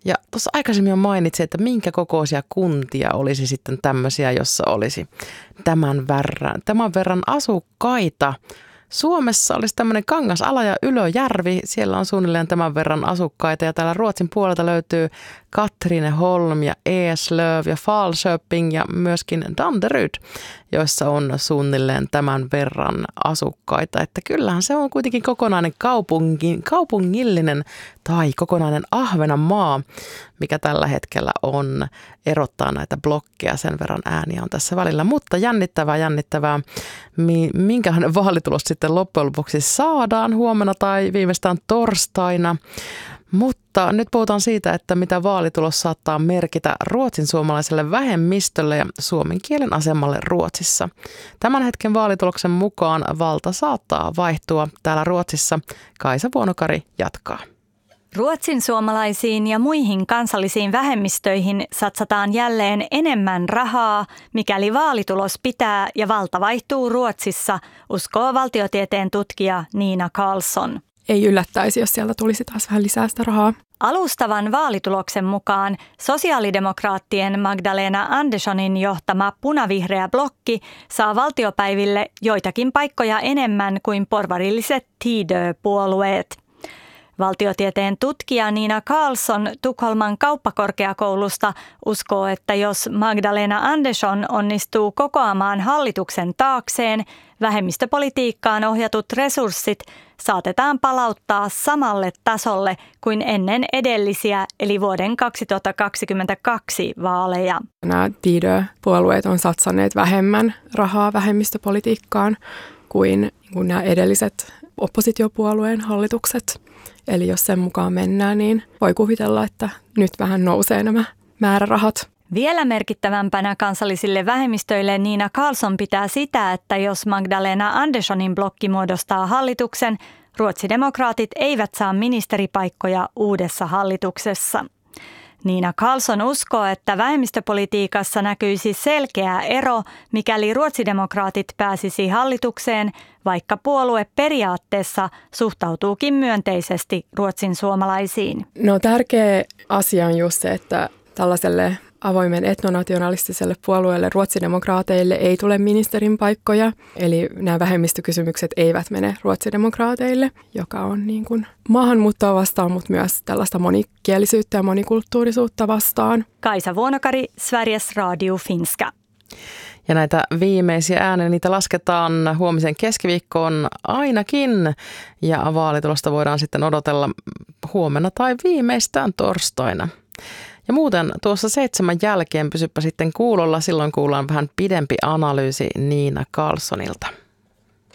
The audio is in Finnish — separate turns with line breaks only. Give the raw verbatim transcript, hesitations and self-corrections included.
Ja tuossa aikaisemmin jo mainitsin, että minkä kokoisia kuntia olisi sitten tämmöisiä, jossa olisi tämän verran, tämän verran asukkaita. Suomessa olisi tämmöinen Kangasala ja Ylöjärvi, siellä on suunnilleen tämän verran asukkaita ja täällä Ruotsin puolelta löytyy Katrineholm ja Eslöv ja Falköping ja myöskin Danderyd, joissa on suunnilleen tämän verran asukkaita. Että kyllähän se on kuitenkin kokonainen kaupunki, kaupungillinen tai kokonainen Ahvenanmaa, mikä tällä hetkellä on, erottaa näitä blokkeja, sen verran ääniä on tässä välillä. Mutta jännittävää, jännittävää, minkälainen vaalitulos sitten loppujen lopuksi saadaan huomenna tai viimeistään torstaina. Mutta nyt puhutaan siitä, että mitä vaalitulos saattaa merkitä ruotsin suomalaiselle vähemmistölle ja suomen kielen asemalle Ruotsissa. Tämän hetken vaalituloksen mukaan valta saattaa vaihtua täällä Ruotsissa. Kaisa Vuonokari jatkaa.
Ruotsin suomalaisiin ja muihin kansallisiin vähemmistöihin satsataan jälleen enemmän rahaa, mikäli vaalitulos pitää ja valta vaihtuu Ruotsissa, uskoo valtiotieteen tutkija Nina Karlsson.
Ei yllättäisi, jos sieltä tulisi taas vähän lisää sitä rahaa.
Alustavan vaalituloksen mukaan sosiaalidemokraattien Magdalena Anderssonin johtama punavihreä blokki saa valtiopäiville joitakin paikkoja enemmän kuin porvarilliset Tidö-puolueet. Valtiotieteen tutkija Nina Karlsson Tukholman kauppakorkeakoulusta uskoo, että jos Magdalena Andersson onnistuu kokoamaan hallituksen taakseen, vähemmistöpolitiikkaan ohjatut resurssit saatetaan palauttaa samalle tasolle kuin ennen edellisiä, eli vuoden kaksituhattakaksikymmentäkaksi vaaleja.
Nämä Tidö-puolueet on satsanneet vähemmän rahaa vähemmistöpolitiikkaan kuin, kuin nämä edelliset oppositiopuolueen hallitukset. Eli jos sen mukaan mennään, niin voi kuvitella, että nyt vähän nousee nämä määrärahat.
Vielä merkittävämpänä kansallisille vähemmistöille Nina Karlsson pitää sitä, että jos Magdalena Anderssonin blokki muodostaa hallituksen, ruotsidemokraatit eivät saa ministeripaikkoja uudessa hallituksessa. Nina Karlsson uskoo, että vähemmistöpolitiikassa näkyisi selkeä ero, mikäli ruotsidemokraatit pääsisi hallitukseen, vaikka puolue periaatteessa suhtautuukin myönteisesti ruotsin suomalaisiin.
No tärkeä asia on just se, että tällaiselle avoimen etnonationalistiselle puolueelle ruotsidemokraateille ei tule ministerin paikkoja. Eli nämä vähemmistökysymykset eivät mene ruotsidemokraateille, joka on niin kuin maahanmuuttoa vastaan, mutta myös tällaista monikielisyyttä ja monikulttuurisuutta vastaan.
Kaisa Vuonokari, Sveriges Radio Finska.
Ja näitä viimeisiä ääniä, niitä lasketaan huomisen keskiviikkoon ainakin. Ja vaalitulosta voidaan sitten odotella huomenna tai viimeistään torstaina. Ja muuten tuossa seitsemän jälkeen pysyppä sitten kuulolla, silloin kuullaan vähän pidempi analyysi Nina Karlssonilta.